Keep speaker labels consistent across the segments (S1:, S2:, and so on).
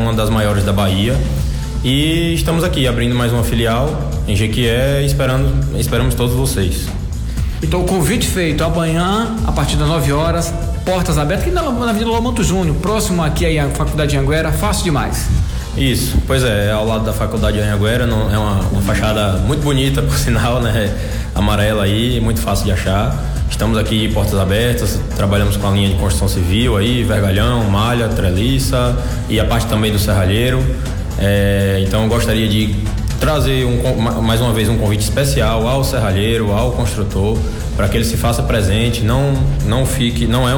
S1: uma das maiores da Bahia. E estamos aqui abrindo mais uma filial em Jequié, esperamos todos vocês.
S2: Então o convite feito amanhã, a partir das 9 horas, portas abertas, aqui na Avenida Lomanto Júnior, próximo aqui aí à Faculdade de Anhanguera, fácil demais.
S1: Isso, pois é ao lado da Faculdade de Anhanguera, é uma fachada muito bonita, por sinal, né? Amarela aí, muito fácil de achar. Estamos aqui portas abertas, trabalhamos com a linha de construção civil aí, vergalhão, malha, treliça e a parte também do serralheiro. Então eu gostaria de trazer mais uma vez um convite especial ao serralheiro, ao construtor, para que ele se faça presente, não é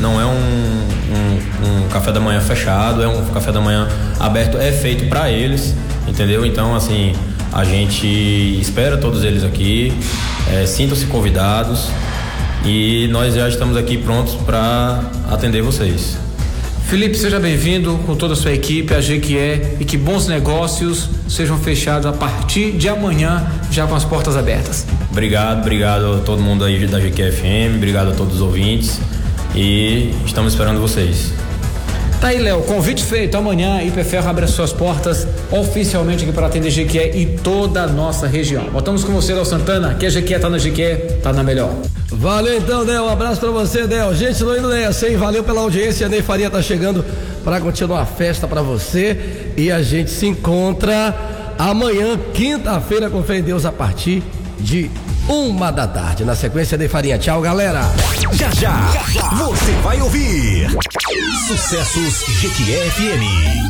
S1: um café da manhã fechado, é um café da manhã aberto, é feito para eles, entendeu? Então assim, a gente espera todos eles aqui, sintam-se convidados e nós já estamos aqui prontos para atender vocês.
S2: Felipe, seja bem-vindo com toda a sua equipe, a Jequié, e que bons negócios sejam fechados a partir de amanhã, já com as portas abertas.
S1: Obrigado a todo mundo aí da Jequié FM, obrigado a todos os ouvintes e estamos esperando vocês.
S2: Tá aí, Léo, convite feito, amanhã IPFerro abre as suas portas oficialmente aqui para atender Jequié e toda a nossa região. Voltamos com você, Léo Santana, que a Jequié tá na Jequié, tá na melhor.
S3: Valeu então, Del, um abraço pra você, Del. Gente, não indo nessa, hein? Valeu pela audiência, a Ney Faria tá chegando pra continuar a festa pra você e a gente se encontra amanhã, quinta-feira, com fé em Deus, a partir de 1h da tarde. Na sequência, Ney Faria. Tchau, galera.
S4: Já, você vai ouvir Sucessos Jequié FM.